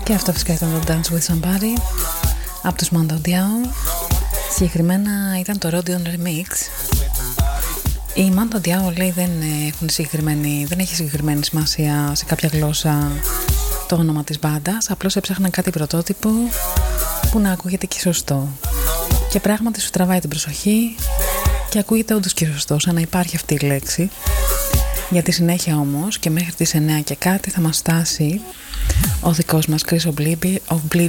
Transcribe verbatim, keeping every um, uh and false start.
Και αυτό φυσικά ήταν το Dance With Somebody από τους Mando Diao. Συγκεκριμένα ήταν το Rodion Remix. Οι Mando Diao λέει δεν, έχουν συγκεκριμένη, δεν έχει συγκεκριμένη σημασία σε κάποια γλώσσα το όνομα της μπάντας. Απλώς έψαχναν κάτι πρωτότυπο που να ακούγεται και σωστό. Και πράγματι σου τραβάει την προσοχή και ακούγεται όντως και σωστό, σαν να υπάρχει αυτή η λέξη. Για τη συνέχεια όμως και μέχρι τις εννιά και κάτι θα μας φτάσει ο δικός μας Chris Oblivious